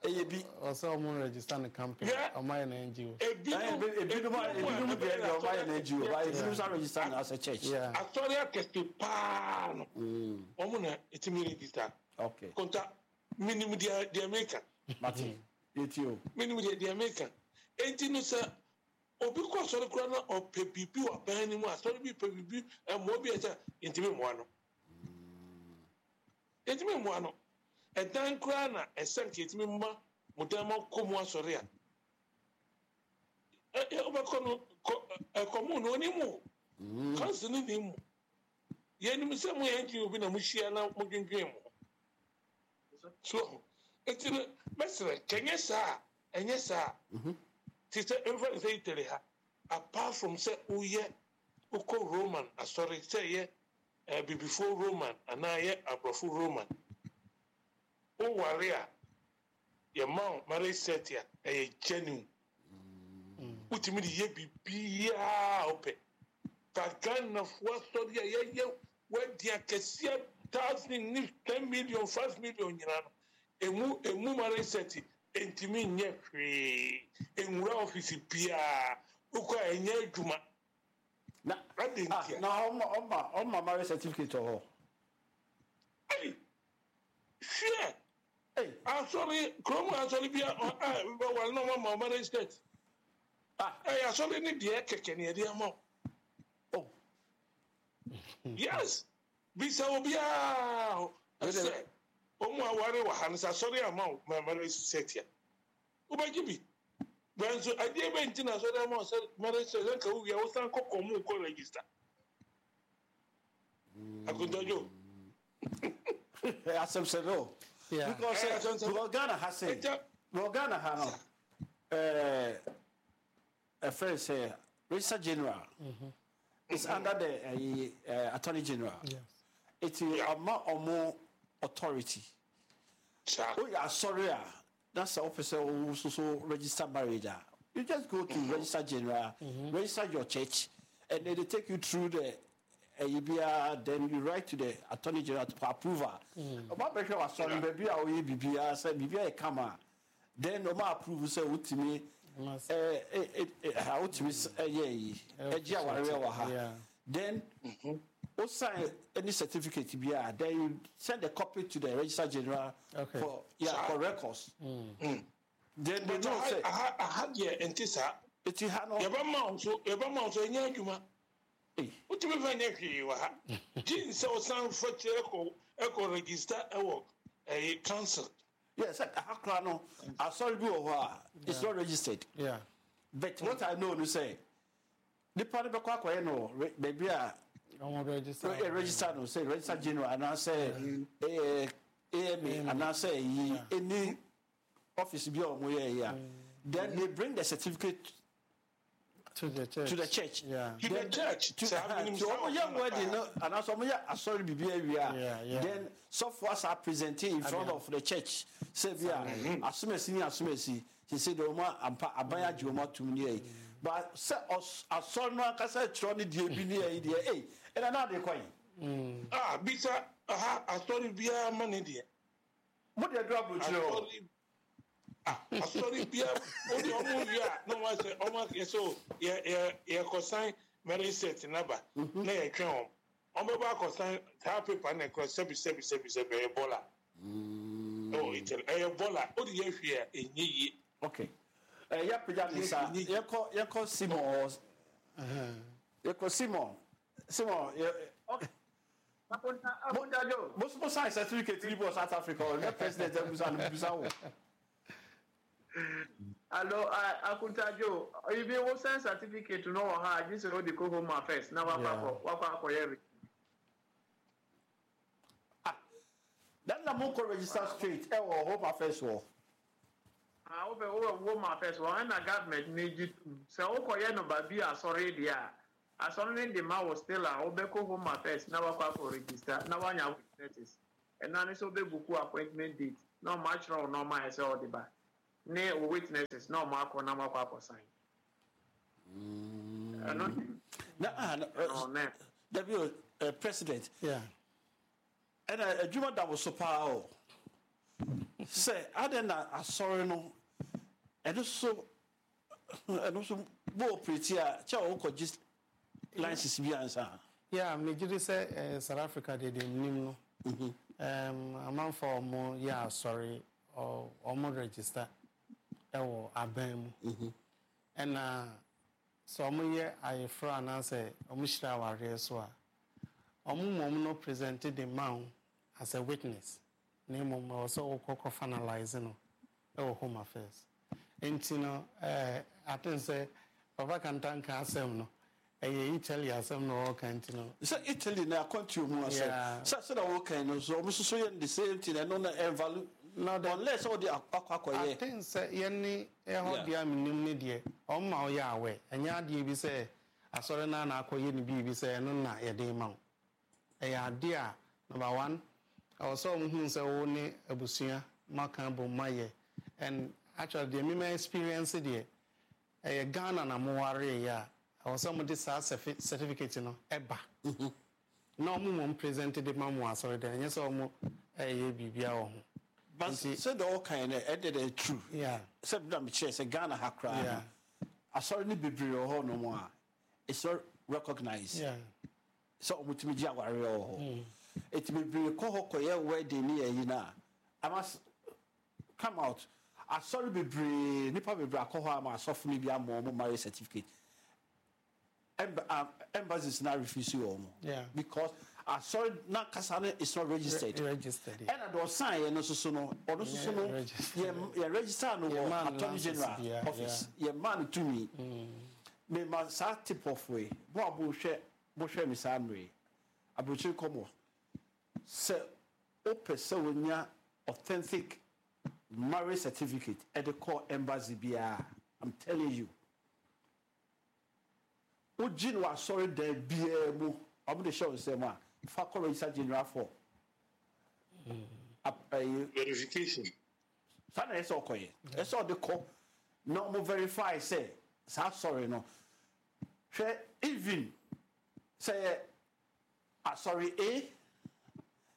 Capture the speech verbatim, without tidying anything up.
A B or someone register the company or my N G O. A bit of a bit of my N G O. Why is registered as a church? Yeah. I saw that pan. Omuna, it's a register. Okay. Contact minimum the American. Martin, it's you. Minimum the American. eighteen, sir. Obi kwa sori kwa na opepipi wa bani mu asori bi pepipi e mo bi eja intimi mo ano intimi mo ano e dan kwa na e sanke intimi ma modama komu asori a e e obako no e komu no ni mu kanse ni ni mu ye ni se mo ye nti obi na mu hia na mo dwendwen mo so etire mesre kenye sa enye sa mhm Sister, everyone say Teleha. Apart from say, oh yeah, Oko Roman, uh, sorry, say yeah, uh, before Roman, and now yeah, abrofu Roman. Oh, warrior, your mount, Mary said ya, a genuine. What me ye be be open. Pagan of what story, yeah, yeah, where dear Cassia thousand, ten million, five million, you know, a moo, a moo, Mary said it. Entimi nye free enwura office pia ukwa enye adwuma na na oma oma oma marriage certificate ho hey share hey I'm sorry come I'm sorry bia ah well no mama marriage certificate ah hey I'm sorry ni de keke ni de am oh yes bisa obia ase omo aware wa hansa sorry amount my marriage certificate ubagibi benzo adie benti na sorry amount marriage certificate ka uya o san kokko mu ko register akundajo asem se no yeah because uh, Ghana has said Ghana ha eh a friend say Register General mm-hmm. is mm-hmm. under the uh, uh, Attorney General yes it is yeah. ama omo authority. Oh, yeah, sorry. That's the officer who also register marriage. You just go to mm-hmm. Register General, mm-hmm. register your church, and then they take you through the uh, E B R. Then you write to the Attorney General for approval. About the show, sorry, baby, I will be here. Say, baby, I come on. Then no more approval. Say, what me? Eh, how to me? Eh, yeah. Then. Or sign any certificate here, then you send a copy to the Register General okay. for yeah for records. Mm. Mm. Then they don't say I had here and tisa. It you have no. Eba mount so eba mount so enya adwuma. Eh. What you mean enya hwe wa ha? Jin so san for echo echo register e work eh council. Yes, akra no. I sorry be o it's not registered. Yeah. But what I know to say the party be kwa kwa no baby a on register a register no say Register General and I say eh A M A and I say any office be on here then they bring the certificate to the church to the church yeah to the church to some young wedding and also me sorry be yeah yeah then software are presenting in front of the church say bia asumesi ni asumesi he said o ma ampa abaya joma tumni but say asonu akasa tro ni die bi ni e die eh e na na de kwai ah bisa aha asori bia mani die mo de do abrochiro ah asori bia o de omo bia no wa say omo so ye ye ye ko sign marriage set number na ye twen o omo ba ko sign ta paper na ko sebi sebi sebi sebi ebola mm oh it ebola o de ye hwe enye yi okay eh ya pija nisa ye ko ye ko Simon eh ye ko Simon Simon okay apunta apunta jo most most sign certificate ni bo South Africa or the president e busa no busa wo allo apunta jo you be wo sign certificate no wa ha just no dey go home affairs na wa kwa wa kwa kwa yeri ah then na mo ko register straight e wo home affairs wo ah obe owe home affairs wo na government need say o ko ye no ba bi asori dia asori the man was still a obe ko home affairs na wa kwa for register na wa nya witnesses and na so be buku appointment date no match no no ma say all the ba ne witnesses no ma ko na ma kwa for sign mm no na no W president yeah and a juma that was so power Say, I didn't a sorry no. And also, and also, more pretty. Chow just license be answer. Yeah, me just say South Africa did the name. Um, a month for more. Yeah, sorry, or or more register. Or abem. And uh, so I'm here. I fro and answer. Omishra warrior so. Omu mom no presented the man as a witness. Name mom also oko finalizing no home affairs. And you know, uh, I think say Papa can thank asem no. Eh, Italy asem no can you know. So Italy na country mu asem. So so that okay no so omo so yen the same thing and no na value. No, unless all the akwa I think say yenni e ho dia minim ne de. Omma o ya awe. Enya de bi say asore na na akoye ni bi bi say no na ye de ma. Eh ade number one I was so who say wo ni abusia maka bo maye and actually the me experience there eh Ghana na mo ware ya I was some this certificate no eba no mo mo presented the mamu asore there yes o mo eh bibia o ho but so the all kind eh dey true yeah so that me say Ghana ha kra yeah asore ni bibiri o ho no mo a it's not recognized yeah so mutimi ji aware o ho it may be ko ho ko ye wedding ni yi na I must come out I sorry be bre nipa be bra ko ho am asofu ni bi am mo marriage certificate embassies now refuse you yeah because I sorry na kasane is not registered Re registered yeah. And I do sign ye no so so no or no so so no ye register no attorney general yeah, office yeah. Ye man to me mm. Me ma sa tip of way bo abo hwe bo hwe mi sa mre abuchi komo se opese wonya authentic marriage certificate at the core embassy bia I'm telling you Ujin wa sorry there bia mu abu de show say ma fa call register general for mm. verification sana eso okoye eso de call no mo verify say sa sorry no hwe even say ah sorry A